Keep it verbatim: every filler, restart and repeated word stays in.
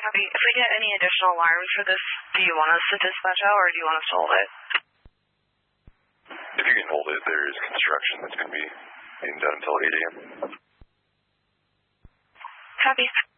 Copy. If we get any additional alarms for this, do you want us to dispatch out or do you want us to hold it? If you can hold it, there is construction that's going to be being done until eight a.m. Copy.